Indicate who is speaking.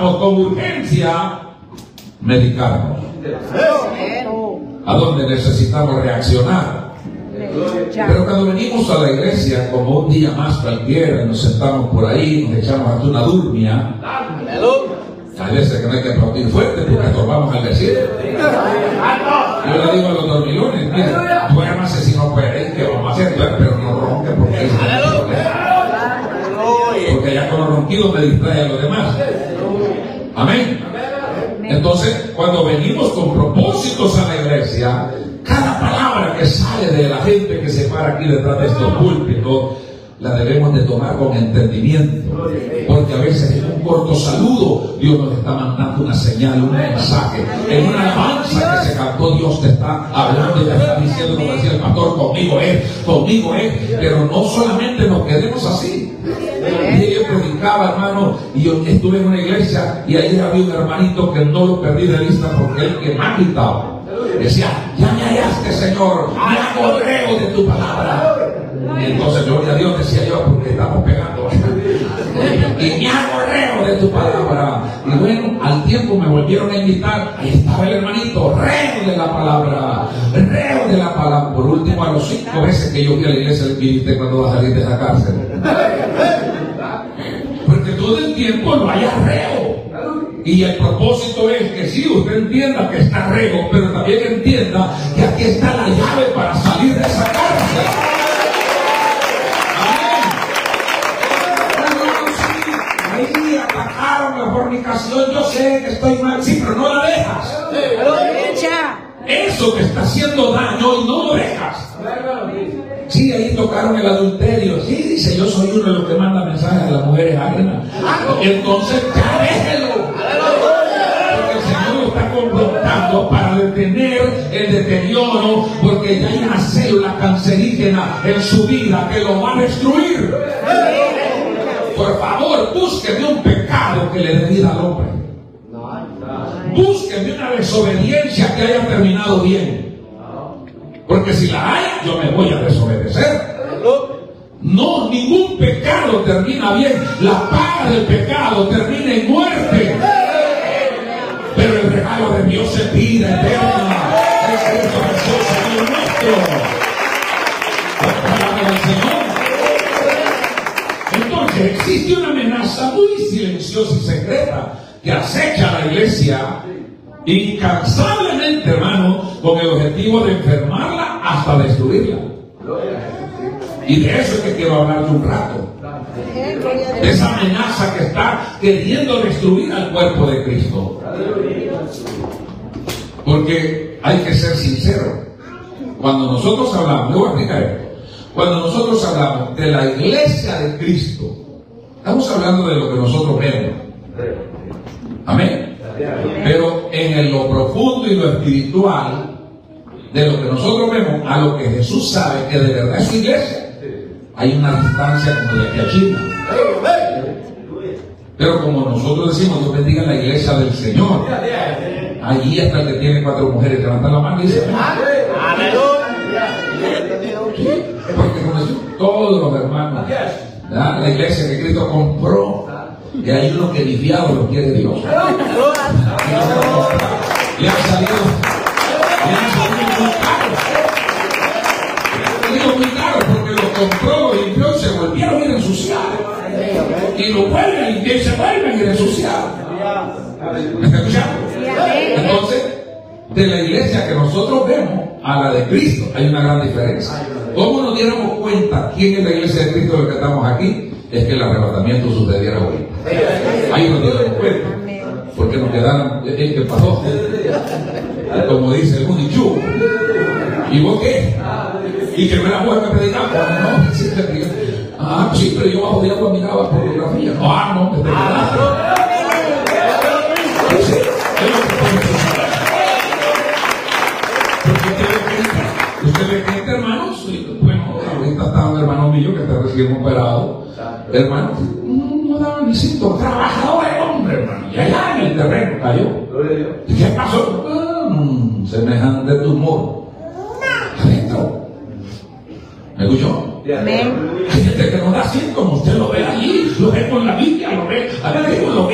Speaker 1: necesitamos con urgencia medicarnos. A donde necesitamos reaccionar. Pero cuando venimos a la iglesia, como un día más cualquiera, nos sentamos por ahí, nos echamos hasta una durmia. Hay veces que no hay que aplaudir fuerte porque estorbamos al vecino. Yo le digo a los dormilones, mira, duérmase si no puede, que vamos a hacer, pero no ronque porque ya con los ronquidos me distrae a los demás. Amén. Entonces, cuando venimos con propósitos a la iglesia, cada palabra que sale de la gente que se para aquí detrás de estos púlpitos, la debemos de tomar con entendimiento, porque a veces en un corto saludo Dios nos está mandando una señal, un mensaje. En una alabanza que se cantó, Dios te está hablando y te está diciendo, como decía el pastor, conmigo es, pero no solamente nos quedemos así. Y yo predicaba, hermano, y yo estuve en una iglesia y ayer había un hermanito que no lo perdí de vista porque él que más gritaba. Decía, ya me hallaste, Señor, me acordeo de tu palabra. Y entonces, gloria a Dios, decía yo, porque estamos pegando. Y me acordeo de tu palabra. Y bueno, al tiempo me volvieron a invitar. Ahí estaba el hermanito, reo de la palabra. Por último, a los 5 veces que yo fui a la iglesia, le pidiste cuando va a salir de la cárcel. Porque todo el tiempo no haya reo. Y el propósito es que sí, usted entienda que está reo, pero también entienda que aquí está la llave para salir de esa cárcel. Ahí atacaron la fornicación, yo sé que estoy mal, sí, pero no la dejas. Eso que está haciendo daño y no lo dejas. Sí, ahí tocaron el adulterio. Sí, dice, yo soy uno de los que manda mensajes a las mujeres ajenas. Entonces, ya déjelo. Porque el Señor lo está confrontando para detener el deterioro, porque ya hay una célula cancerígena en su vida que lo va a destruir. Por favor, búsqueme un pecado que le dé vida al hombre. Búsqueme una desobediencia que haya terminado bien. Porque si la hay, yo me voy a desobedecer. No, ningún pecado termina bien. La paga del pecado termina en muerte. Pero el regalo de Dios es vida eterna. Es Cristo Jesús, Señor nuestro. La palabra del Señor. Entonces, existe una amenaza muy silenciosa y secreta que acecha a la iglesia incansablemente, hermano, con el objetivo de enfermarla hasta destruirla. Y de eso es que quiero hablar de un rato. De esa amenaza que está queriendo destruir al cuerpo de Cristo. Porque hay que ser sincero. Cuando nosotros hablamos, le voy a explicar esto. Cuando nosotros hablamos de la iglesia de Cristo, estamos hablando de lo que nosotros vemos. Amén. Pero en lo profundo y lo espiritual, de lo que nosotros vemos a lo que Jesús sabe que de verdad es su iglesia, hay una distancia como de aquí a China. Pero como nosotros decimos, Dios bendiga la iglesia del Señor, allí hasta el que tiene 4 mujeres levanta la mano y dice, porque como decimos, todos los hermanos, ¿verdad? La iglesia que Cristo compró, y hay uno que liviado lo quiere Dios. Le han salido muy caros porque lo compró, lo limpió y se volvieron a ir a ensuciar. Y lo vuelven a limpiar y se vuelven a ir a ensuciar. ¿Me está escuchando? Entonces, de la iglesia que nosotros vemos a la de Cristo hay una gran diferencia. ¿Cómo nos diéramos cuenta quién es la iglesia de Cristo de la que estamos aquí? Es que el arrebatamiento sucediera hoy. Ahí nos diéramos cuenta. Porque nos quedaron, ¿qué pasó? Como dice el Unichu. ¿Y vos qué? Y que me la mujer me predicaba. No, sí, sí, pero yo bajo de agua miraba pornografía. No, me predicaste. ¿Usted ve que hermanos? Bueno, ahorita está un hermano mío que está recién operado. Hermano, no daba ni síntomas. Trabajador el hombre, hermano. Y allá en el terreno cayó. ¿Y qué pasó? Semejante tumor. Adentro. ¿Me escuchó? Hay gente que no da síntomas. Usted lo ve allí, lo ve con la Biblia, lo ve.